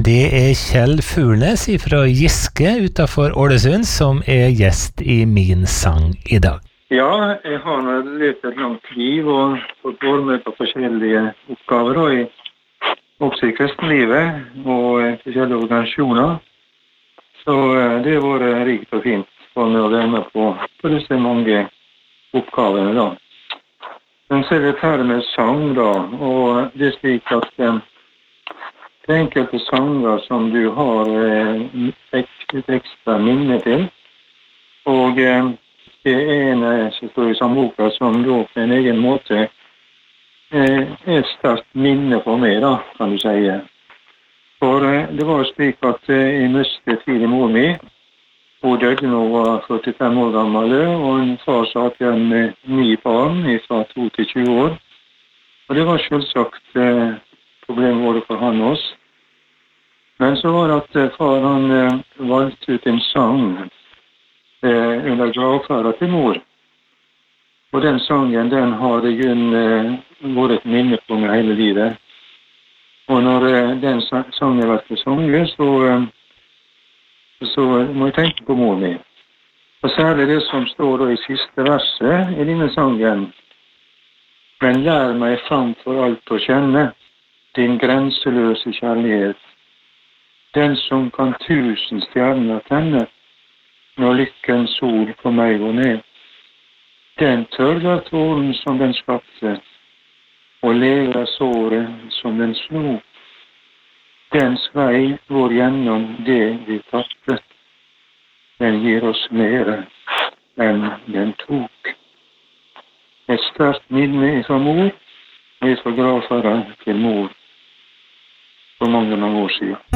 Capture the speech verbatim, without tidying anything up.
Det er Kjell Furnes fra Giske utenfor Ålesund som er gjest i min sang i dag. Ja, jeg har levd et langt liv og fått være med på forskjellige oppgaver da, i, også i kristenlivet og i forskjellige organisasjoner. Så det har vært rikt og fint for meg å være med på, på disse mange oppgavene da. Men så er det ferdig med sang da, og det er slik at det er enkelte sanger som du har et ekstra minne til, og det er en som står i sangboka som da på en egen måte er et sterkt minne for meg da, kan du si. For det var slik at jeg mistet tidlig mor mi. Hun døde når hun var førtifem år gammel, og en far satt igjen med ni barn fra to til tjue år. Og det var selvsagt eh, problemet vårt for han også. Men så var det at eh, far han eh, valgte ut en sang eh, under gravferden til mor. Og den sangen, den har i grunnen eh, vært et minne på meg hele livet. Og når eh, den sangen har vært sunget, så... Eh, så må jeg tenke på mor mi. Og særlig det som står da i siste verset i denne sangen. Men lær meg framfor alt å kjenne din grenseløse kjærlighet, den som kan tusen stjerner tenne når lykkens sol på meg går ned. Den tørrer tåren som den skapte, og leger såret som den slo. Dens vei går gjennom det vi tapte. Den gir oss mer enn den tok. Et sterkt minne fra mor, og fra gravferden til mor for mange, mange år siden.